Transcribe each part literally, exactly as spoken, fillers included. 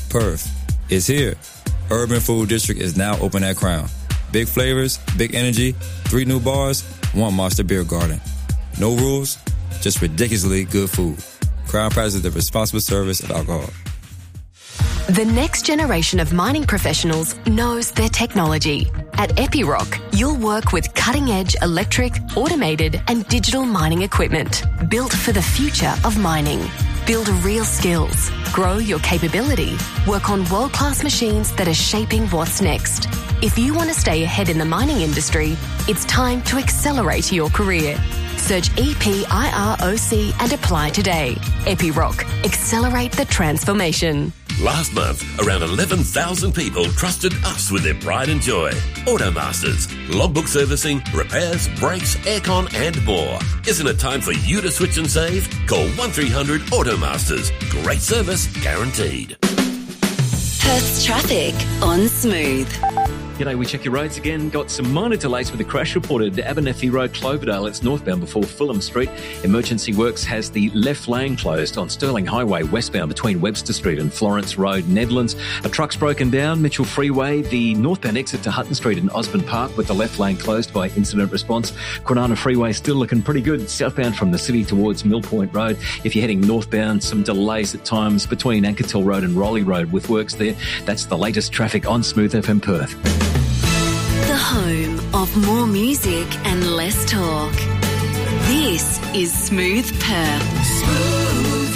Perth is here. Urban Food District is now open at Crown. Big flavors, big energy, three new bars, one Monster Beer Garden. No rules, just ridiculously good food. Crown practices the responsible service of alcohol. The next generation of mining professionals knows their technology. At Epiroc, you'll work with cutting-edge electric, automated and digital mining equipment built for the future of mining. Build real skills, grow your capability, work on world-class machines that are shaping what's next. If you want to stay ahead in the mining industry, it's time to accelerate your career. Search E P I R O C and apply today. Epiroc, accelerate the transformation. Last month, around eleven thousand people trusted us with their pride and joy. Automasters, logbook servicing, repairs, brakes, aircon and more. Isn't it time for you to switch and save? Call one three hundred Automasters. Great service guaranteed. Perth's traffic on Smooth. G'day, we check your roads again. Got some minor delays with a crash reported. Abernethy Road, Cloverdale, it's northbound before Fulham Street. Emergency Works has the left lane closed on Stirling Highway, westbound between Webster Street and Florence Road, Nedlands. A truck's broken down, Mitchell Freeway, the northbound exit to Hutton Street and Osborne Park with the left lane closed by incident response. Kwinana Freeway still looking pretty good, southbound from the city towards Mill Point Road. If you're heading northbound, some delays at times between Ankertel Road and Rowley Road with works there. That's the latest traffic on Smooth F M Perth. The home of more music and less talk. This is Smooth Perth. Smooth.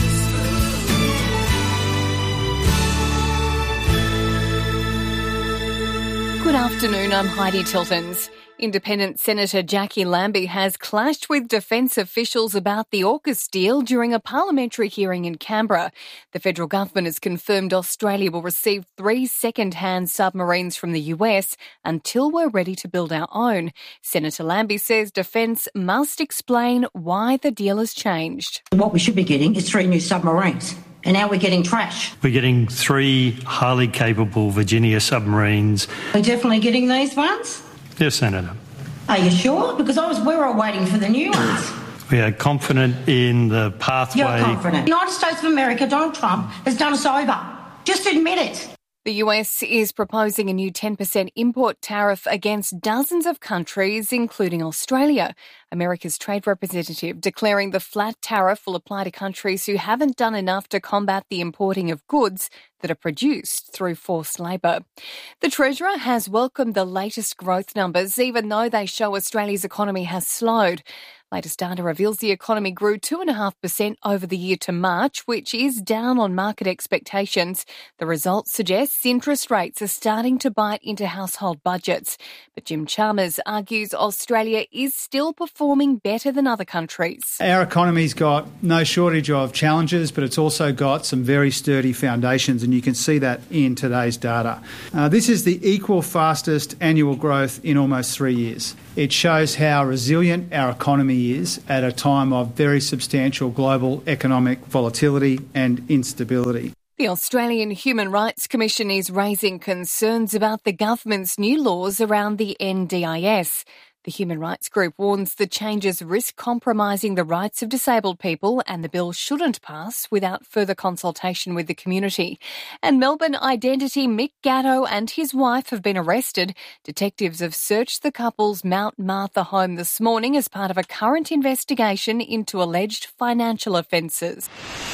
Good afternoon, I'm Heidi Tiltons. Independent Senator Jackie Lambie has clashed with defence officials about the AUKUS deal during a parliamentary hearing in Canberra. The federal government has confirmed Australia will receive three second-hand submarines from the U S until we're ready to build our own. Senator Lambie says defence must explain why the deal has changed. What we should be getting is three new submarines. And now we're getting trash. We're getting three highly capable Virginia submarines. We're definitely getting these ones? Yes, Senator. Are you sure? Because I was, we were waiting for the new ones. We are confident in the pathway. You're confident. The United States of America, Donald Trump, has done us over. Just admit it. The U S is proposing a new ten percent import tariff against dozens of countries, including Australia. America's trade representative declaring the flat tariff will apply to countries who haven't done enough to combat the importing of goods that are produced through forced labour. The Treasurer has welcomed the latest growth numbers, even though they show Australia's economy has slowed. Latest data reveals the economy grew two point five percent over the year to March, which is down on market expectations. The results suggest interest rates are starting to bite into household budgets. But Jim Chalmers argues Australia is still performing better than other countries. Our economy's got no shortage of challenges, but it's also got some very sturdy foundations, and you can see that in today's data. Uh, this is the equal fastest annual growth in almost three years. It shows how resilient our economy is at a time of very substantial global economic volatility and instability. The Australian Human Rights Commission is raising concerns about the government's new laws around the N D I S. The human rights group warns the changes risk compromising the rights of disabled people and the bill shouldn't pass without further consultation with the community. And Melbourne identity Mick Gatto and his wife have been arrested. Detectives have searched the couple's Mount Martha home this morning as part of a current investigation into alleged financial offences.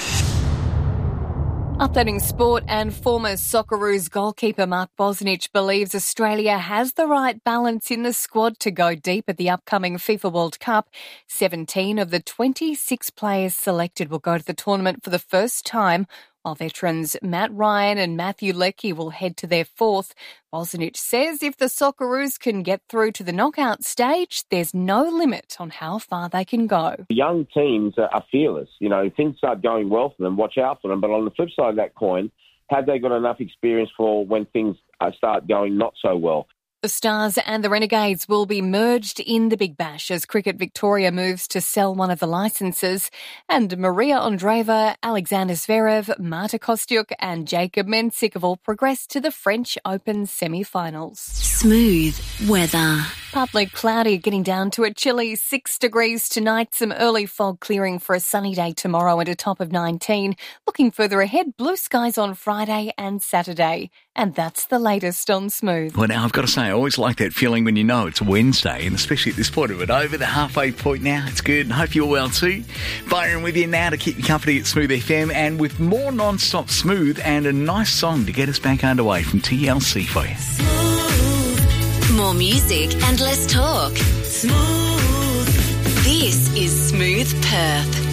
Updating sport, and former Socceroos goalkeeper Mark Bosnich believes Australia has the right balance in the squad to go deep at the upcoming FIFA World Cup. seventeen of the twenty-six players selected will go to the tournament for the first time, while veterans Matt Ryan and Matthew Leckie will head to their fourth. Bosnich says if the Socceroos can get through to the knockout stage, there's no limit on how far they can go. Young teams are fearless. You know, things start going well for them, watch out for them. But on the flip side of that coin, have they got enough experience for when things start going not so well? The Stars and the Renegades will be merged in the Big Bash as Cricket Victoria moves to sell one of the licences. And Maria Andreeva, Alexander Zverev, Marta Kostyuk and Jacob Mensik have all progressed to the French Open semi-finals. Smooth weather. partly cloudy, getting down to a chilly six degrees tonight. Some early fog clearing for a sunny day tomorrow and a top of nineteen. Looking further ahead, blue skies on Friday and Saturday. And that's the latest on Smooth. Well, now, I've got to say, I always like that feeling when you know it's Wednesday, and especially at this point of it. Over the halfway point now, it's good, and hope you're well too. Byron with you now to keep you company at Smooth F M, and with more non-stop smooth and a nice song to get us back underway from T L C for you. Smooth. More music and less talk. Smooth. This is Smooth Perth.